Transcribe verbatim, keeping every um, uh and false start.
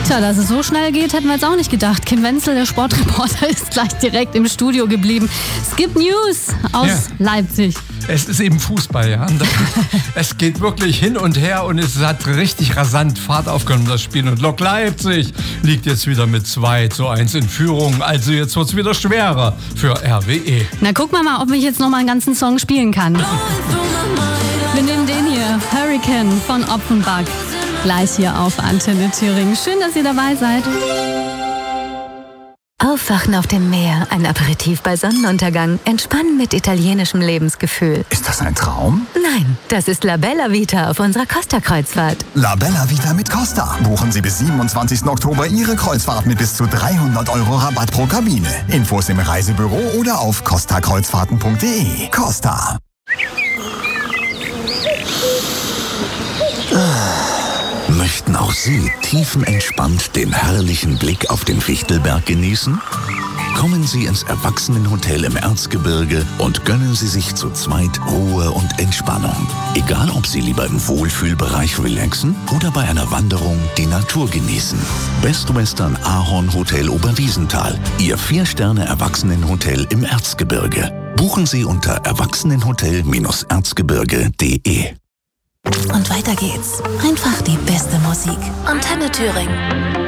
Tja, dass es so schnell geht, hätten wir jetzt auch nicht gedacht. Kim Wenzel, der Sportreporter, ist gleich direkt im Studio geblieben. Skip News aus ja. Leipzig. Es ist eben Fußball, ja. Es geht wirklich hin und her und es hat richtig rasant Fahrt aufgenommen, das Spiel. Und Lok Leipzig liegt jetzt wieder mit zwei zu eins in Führung. Also jetzt wird es wieder schwerer für R W E. Na, gucken wir mal, ob ich jetzt noch mal einen ganzen Song spielen kann. Wir nehmen den hier, Hurricane von Offenbach. Gleich hier auf Antenne Thüringen. Schön, dass ihr dabei seid. Aufwachen auf dem Meer, ein Aperitif bei Sonnenuntergang, entspannen mit italienischem Lebensgefühl. Ist das ein Traum? Nein, das ist La Bella Vita auf unserer Costa-Kreuzfahrt. La Bella Vita mit Costa. Buchen Sie bis siebenundzwanzigsten Oktober Ihre Kreuzfahrt mit bis zu dreihundert Euro Rabatt pro Kabine. Infos im Reisebüro oder auf costa kreuzfahrten punkt de. Costa. Möchten auch Sie tiefenentspannt den herrlichen Blick auf den Fichtelberg genießen? Kommen Sie ins Erwachsenenhotel im Erzgebirge und gönnen Sie sich zu zweit Ruhe und Entspannung. Egal, ob Sie lieber im Wohlfühlbereich relaxen oder bei einer Wanderung die Natur genießen. Best Western Ahorn Hotel Oberwiesenthal, Ihr Vier-Sterne-Erwachsenenhotel im Erzgebirge. Buchen Sie unter erwachsenenhotel erzgebirge punkt de. Und weiter geht's. Einfach die beste Musik. Antenne Thüringen.